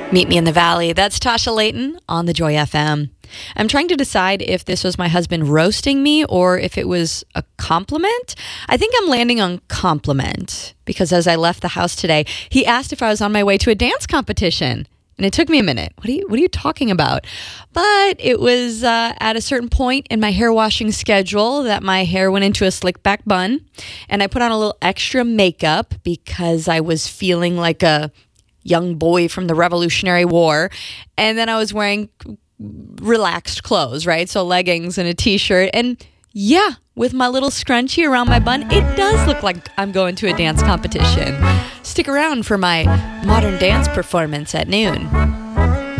Meet Me in the Valley. That's Tasha Layton on the Joy FM. I'm trying to decide if this was my husband roasting me or if it was a compliment. I think I'm landing on compliment because as I left the house today, he asked if I was on my way to a dance competition. And it took me a minute. What are you talking about? But it was at a certain point in my hair washing schedule that my hair went into a slick back bun. And I put on a little extra makeup because I was feeling like a young boy from the Revolutionary War. And then I was wearing relaxed clothes, right? So leggings and a t-shirt. And yeah, with my little scrunchie around my bun, it does look like I'm going to a dance competition. Stick around for my modern dance performance at noon.